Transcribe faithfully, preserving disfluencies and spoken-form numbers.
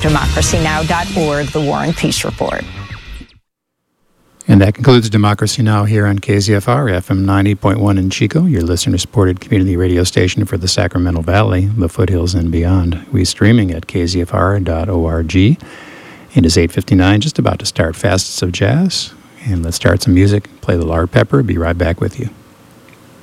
democracy now dot org, The War and Peace Report. And that concludes Democracy Now! Here on K Z F R, F M ninety point one in Chico, your listener-supported community radio station for the Sacramento Valley, the foothills, and beyond. We're streaming at k z f r dot org. It is eight fifty-nine, just about to start Facets of Jazz. And let's start some music, play the Lard Pepper, be right back with you.